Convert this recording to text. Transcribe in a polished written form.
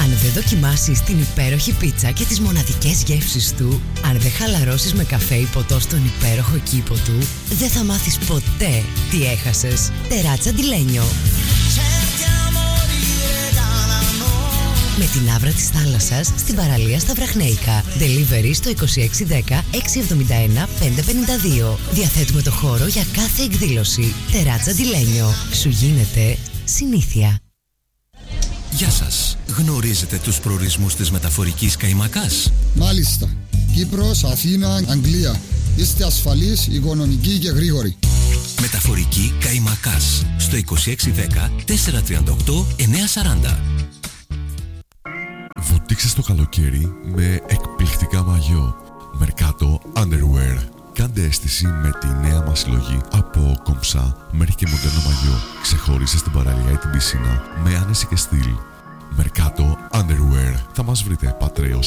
Αν δεν δοκιμάσεις την υπέροχη πίτσα και τις μοναδικές γεύσεις του, αν δεν χαλαρώσεις με καφέ ή ποτό στον υπέροχο κήπο του, δεν θα μάθεις ποτέ τι έχασες. Τεράτσα Ντι Λένιο. Με την άβρα της θάλασσας στην παραλία στα Βραχνέικα. Delivery στο 2610 671 552. Διαθέτουμε το χώρο για κάθε εκδήλωση. Τεράτσα Ντι Λένιο. Σου γίνεται συνήθεια. Γεια σας. Γνωρίζετε τους προορισμούς της μεταφορικής Καϊμακάς? Μάλιστα. Κύπρος, Αθήνα, Αγγλία. Είστε ασφαλείς, οικονομικοί και γρήγοροι. Μεταφορική Καϊμακάς στο 2610 438 940. Βουτήξε το καλοκαίρι με εκπληκτικά μαγιό. Mercato Underwear. Κάντε αίσθηση με τη νέα μας συλλογή από κομψά μέχρι και μοντέρνο μαγιό. Ξεχώρισε στην παραλία ή την πισίνα με άνεση και στυλ. Mercato Underwear. Θα μας βρείτε Πατρέως